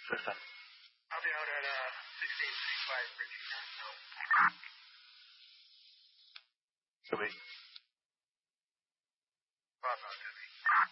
Listen. I'll be out at 1635 Richie now. Should we? Bob out to me.